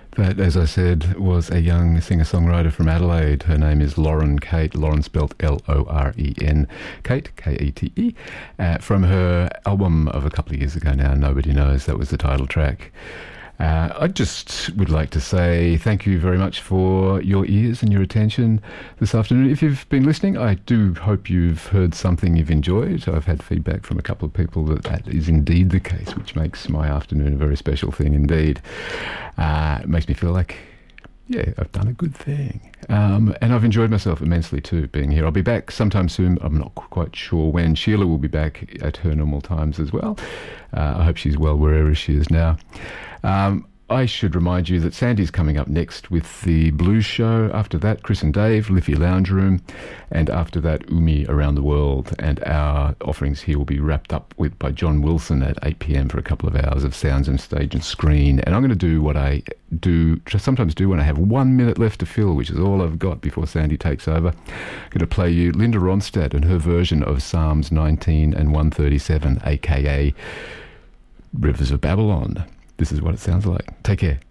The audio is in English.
That, as I said, was a young singer-songwriter from Adelaide. Her name is Lauren Kate. Lauren spelt Loren. Kate, Kate, from her album of a couple of years ago now, Nobody Knows. That was the title track. I just would like to say thank you very much for your ears and your attention this afternoon. If you've been listening, I do hope you've heard something you've enjoyed. I've had feedback from a couple of people that is indeed the case, which makes my afternoon a very special thing indeed. It makes me feel like, yeah, I've done a good thing. And I've enjoyed myself immensely too, being here. I'll be back sometime soon. I'm not quite sure when. Sheila will be back at her normal times as well. I hope she's well wherever she is now. I should remind you that Sandy's coming up next with the Blues Show. After that, Chris and Dave, Liffey Lounge Room. And after that, Umi Around the World. And our offerings here will be wrapped up by John Wilson at 8 p.m. for a couple of hours of sounds and stage and screen. And I'm going to do what I sometimes do when I have 1 minute left to fill, which is all I've got before Sandy takes over. I'm going to play you Linda Ronstadt and her version of Psalms 19 and 137, a.k.a. Rivers of Babylon. This is what it sounds like. Take care.